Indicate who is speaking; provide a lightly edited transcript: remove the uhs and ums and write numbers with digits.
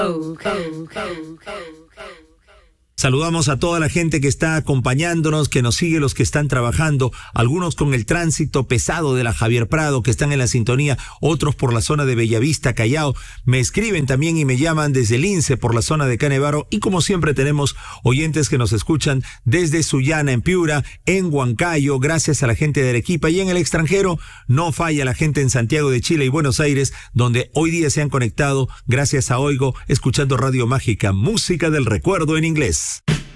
Speaker 1: Saludamos a toda la gente que está acompañándonos, que nos sigue, los que están trabajando, algunos con el tránsito pesado de la Javier Prado, que están en la sintonía, otros por la zona de Bellavista, Callao. Me escriben también y me llaman desde Lince, por la zona de Canevaro, y como siempre tenemos oyentes que nos escuchan desde Sullana, en Piura, en Huancayo, gracias a la gente de Arequipa, y en el extranjero no falla la gente en Santiago de Chile y Buenos Aires, donde hoy día se han conectado gracias a Oigo, escuchando Radio Mágica, música del recuerdo en inglés.